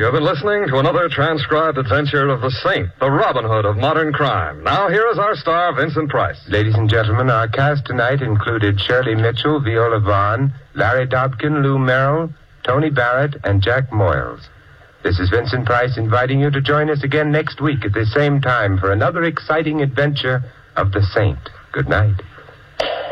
You've been listening to another transcribed adventure of the Saint, the Robin Hood of modern crime. Now, here is our star, Vincent Price. Ladies and gentlemen, our cast tonight included Shirley Mitchell, Viola Vaughn, Larry Dobkin, Lou Merrill, Tony Barrett, and Jack Moyles. This is Vincent Price inviting you to join us again next week at the same time for another exciting adventure of the Saint. Good night.